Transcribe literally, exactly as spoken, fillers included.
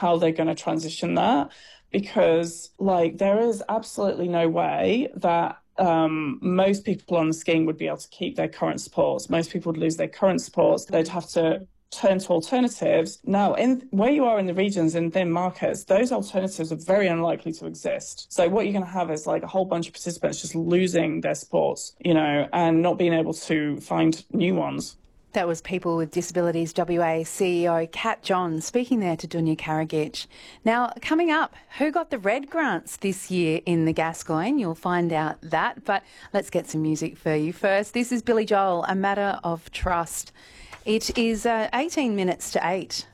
how they're going to transition that, because like there is absolutely no way that um, most people on the scheme would be able to keep their current sports. Most people would lose their current sports. They'd have to turn to alternatives. Now, in where you are in the regions, in their markets, those alternatives are very unlikely to exist. So what you're going to have is like a whole bunch of participants just losing their sports, you know, and not being able to find new ones. That was People with Disabilities W A C E O Kat John speaking there to Dunya Karagic. Now, coming up, who got the red grants this year in the Gascoyne? You'll find out that, but let's get some music for you first. This is Billy Joel, A Matter of Trust. It is uh, eighteen minutes to eight.